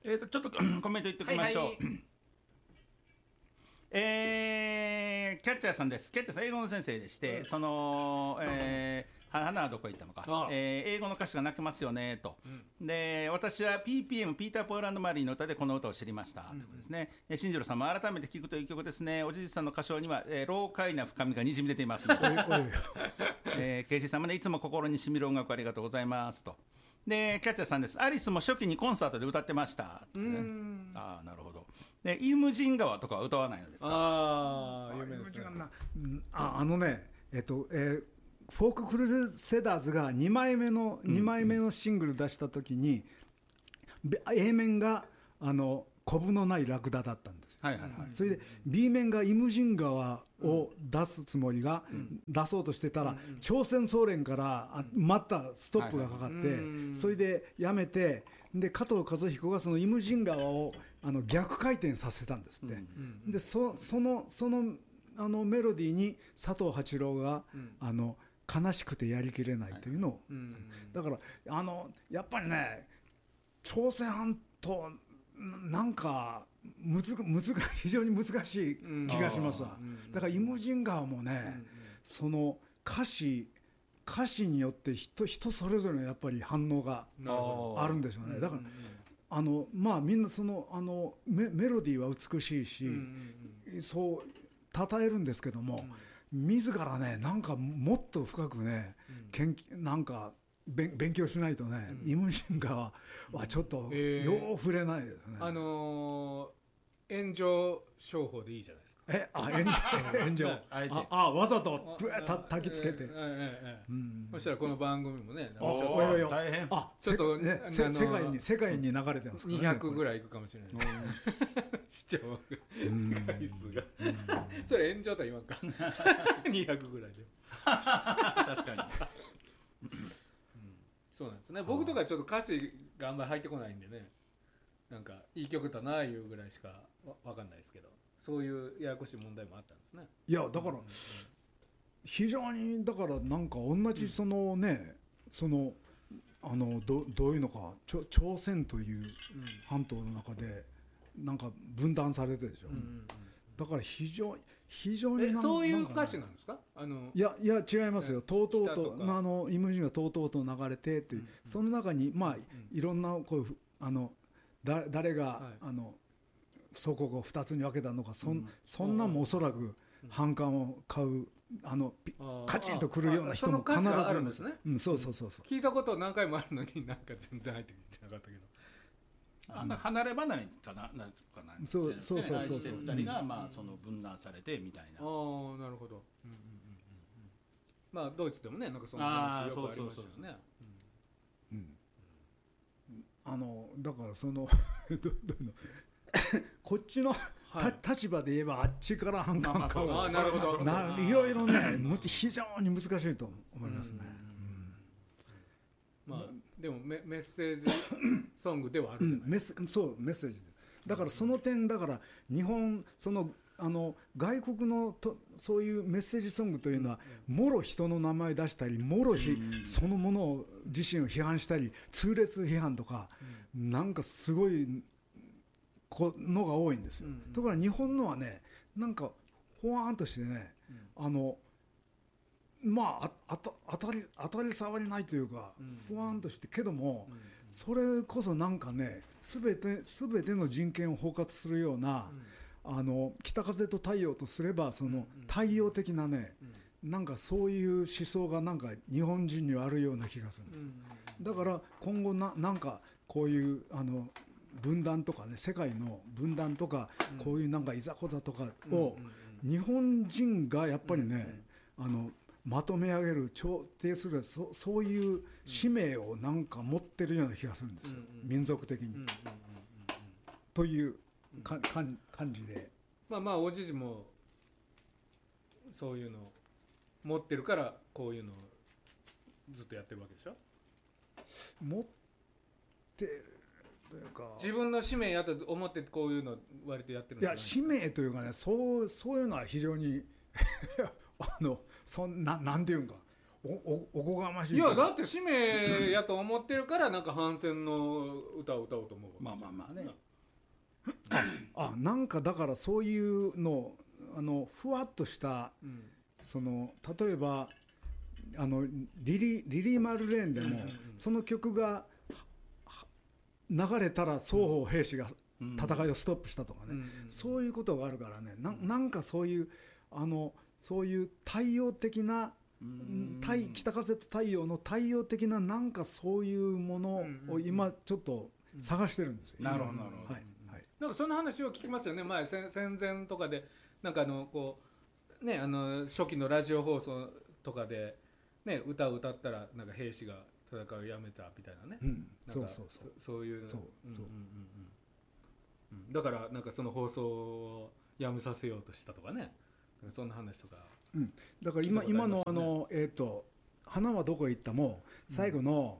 ちょっとコメント言っておきましょう。 はいはい、 キャッチャーさんです。キャッチャーさん英語の先生でして、その、花はどこ行ったのか、英語の歌詞が泣けますよねと、で私は PPM ピーター・ポーランド・マリーの歌でこの歌を知りました、ということですね。進次郎さんも改めて聴くという曲ですね。おじいさんの歌唱には、老快な深みがにじみ出ていますのでケイシーさんもね、いつも心にしみる音楽ありがとうございますと。でキャッチャーさんです。アリスも初期にコンサートで歌ってました、ね、ああなるほど。でイムジン川とかは歌わないのですか。 ああ有名ですね。 フォーククルセダーズが2枚目のシングル出した時に、A 面がコブのないラクダだったんです、 はいはいはい、 それで B 面がイムジン川を出すつもりが、出そうとしてたら、朝鮮総連からまたストップがかかって、それでやめて、で加藤和彦がそのイムジン川を逆回転させたんですって、でそのメロディーに佐藤八郎が、悲しくてやりきれないというのを、だからやっぱりね、朝鮮半島なんか非常に難しい気がしますわ、だからイムジン川もね、その歌詞によって人それぞれのやっぱり反応があるんでしょうね。だからまあみんなそのメロディーは美しいし、そう称えるんですけども、自らね、なんかもっと深くね、なんか勉強しないとね、イムジン川はちょっとよう触れないですね。 炎上商法でいいじゃないですか。 炎上わざと焚きつけて、 そしたらこの番組もね、 大変、 ちょっとね、 世界に流れてますからね。 200ぐらいいくかもしれない視聴回数がそれ炎上とは言わんか200ぐらいで確かにそうなんですね。僕とかちょっと歌詞があんまり入ってこないんでね、なんかいい曲だないうぐらいしか分かんないですけど、そういうややこしい問題もあったんですね。 いやだから非常に、だからなんか同じそのね、どういうのか、朝鮮という半島の中でなんか分断されてるでしょ、だから非常にそういう歌詞なんですか。 いや違いますよ。とうとうとイムジンがとうとうと流れてっていう、その中にまあいろんなこういう誰が祖国を2つに分けたのか、そんなんもおそらく反感を買うカチンとくるような人も必ずあるんですね。 そう聞いたこと何回もあるのに、なんか全然入ってきてなかったけど、 離れ離れかな、なんかな、 そう 2人がまあその分断されてみたいな。 なるほど。まあドイツでもね、なんかそんな話よくありましたよね。 だからそのこっちの立場で言えばあっちから反感買う、 なるほど、 いろいろね非常に難しいと思いますね。 まあでもメッセージソングではあるじゃないですか。 そうメッセージだから、その点だから日本外国のそういうメッセージソングというのは、もろ人の名前出したり、もろそのものを自身を批判したり、痛烈批判とか、なんかすごいのが多いんですよ。ところが日本のはね、なんかほわーんとしてね、まあ当たり障りないというか、ふわんとしてけども、それこそなんかね、全ての人権を包括するような、北風と太陽とすればその太陽的なね、なんかそういう思想がなんか日本人にはあるような気がする。だから今後なんかこういう分断とかね、世界の分断とか、こういうなんかいざこざとかを日本人がやっぱりね、まとめ上げる、調停する、そういう使命をなんか持ってるような気がするんですよ、民族的に、という感じで。 まあおじじもそういうのを持ってるから、こういうのをずっとやってるわけでしょ。 持ってるというか、 自分の使命やと思ってこういうの割とやってるんですか。いや使命というかね、そういうのは非常になんていうんか、 おこがましい。 いやだって使命やと思ってるからなんか反戦の歌を歌おうと思う。 まあね。 なんかだからそういうのふわっとした、その例えばリリー・マルレーンでも、その曲が流れたら双方兵士が戦いをストップしたとかね、そういうことがあるからね、なんかそういうそういう太陽的な北風と太陽の太陽的ななんかそういうものを今ちょっと探してるんですよ。 なるほどなるほど。 はい。なんかその話を聞きますよね。前戦前とかでなんかこうね初期のラジオ放送とかでね歌を歌ったらなんか兵士が戦いをやめたみたいなね。そういうだからなんかその放送をやめさせようとしたとかね。そんな話とか。 だから今の花はどこへ行ったも最後の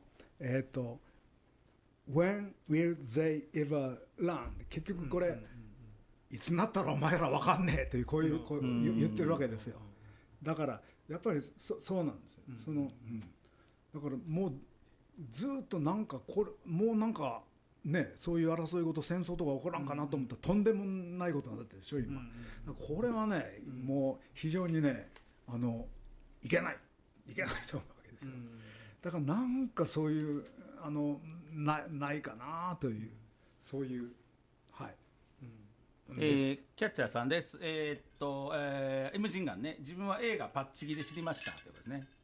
When will they ever learn 結局これいつになったらお前ら分かんねえというこう言ってるわけですよ。だからやっぱりそうなんですよ。だからもうずっとなんかもうなんかねそういう争い事戦争とか起こらんかなと思ったらとんでもないことになってるでしょ今。これはねもう非常にねいけないと思うわけですよ。だからなんかそういうないかなというそういうはい。 キャッチャーさんです。イムジンガンね、自分は映画パッチギで知りましたということですね。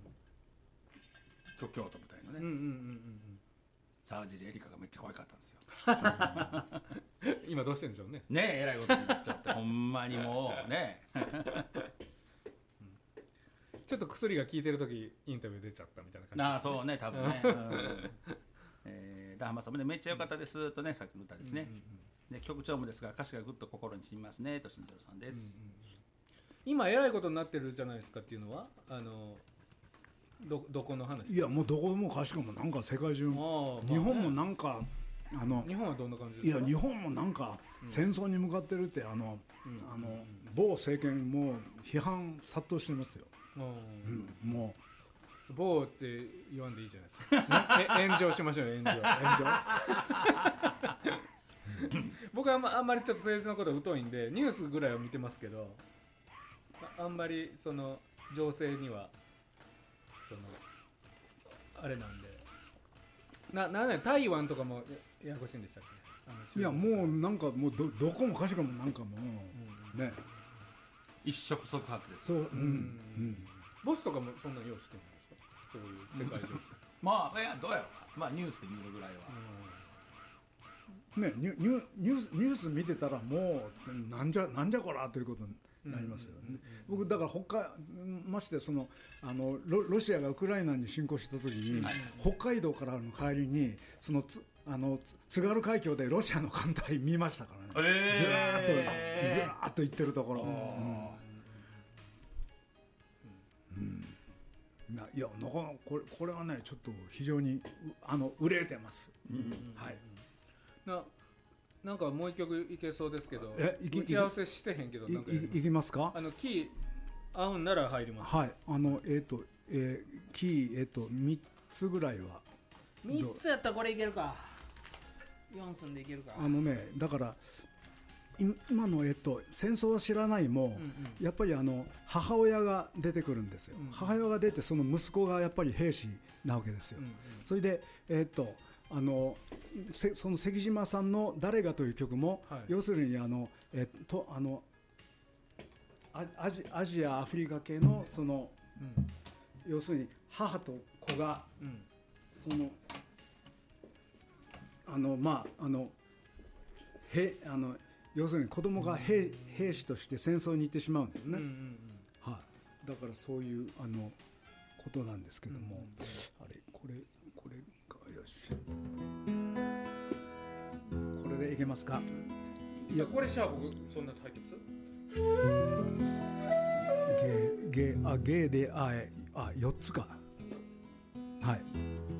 京都舞台のね。沢尻エリカがめっちゃ可愛かったんですよ。 今どうしてるんでしょうね。 ねえ、えらいことになっちゃってほんまにもうね。 ちょっと薬が効いてる時インタビュー出ちゃったみたいな感じ。 そうね多分ね。ダハマさんもねめっちゃ良かったですとねさっきの歌ですね。で曲調もですが歌詞がぐっと心に染みますねと新庄さんです。 今えらいことになってるじゃないですかっていうのはどこの話？ いやもうどこもかしこもなんか世界中、日本もなんか日本はどんな感じですか？ いや日本もなんか戦争に向かってるって某政権も批判殺到してますよ。もう某って言わんでいいじゃないですか。炎上しましょうよ炎上。僕はあんまりちょっと政治のこと疎いんでニュースぐらいは見てますけど、あんまりその情勢にはあれなんでなんで台湾とかもややこしいんでしたっけ？いやもうなんかもうどこもかしこもなんかもうね一触即発です。 そうボスとかもそんな用意してるんですか？そういう世界情勢。 まあいやどうやろうな、ニュースで見るぐらいは。 ね、ニュース見てたらもうなんじゃこらということになりますよね。僕だからましてロシアがウクライナに侵攻した時に、北海道からの帰りに津軽海峡でロシアの艦隊見ましたからね。ずらーっと行ってるところ。いやなかなかこれはねちょっと非常に憂えてます。はい。 なんかもう一曲いけそうですけど打ち合わせしてへんけどなんかいきますか？ キー合うんなら入ります。 はいキー3つぐらいは 3つやったらこれいけるか4寸でいけるか。 だから今の戦争は知らないも、やっぱり母親が出てくるんですよ。母親が出てその息子がやっぱり兵士なわけですよ。それでその関島さんの誰がという曲も、要するにアジアアフリカ系の要するに母と子が要するに子供が兵士として戦争に行ってしまうんですね。だからそういうことなんですけども、あれこれかよしこれでいけますか？ いやこれシャープそんな入ってます？ ゲーで4つか。はい。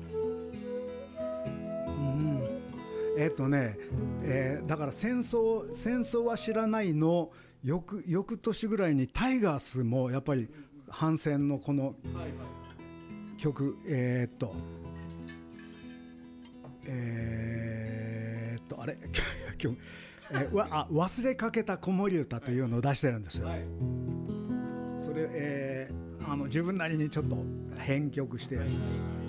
だから戦争は知らないの翌年ぐらいにタイガースもやっぱり反戦のこの曲あれ今日忘れかけた子守歌というのを出してるんですよ、はい、それ、自分なりにちょっと編曲して、はい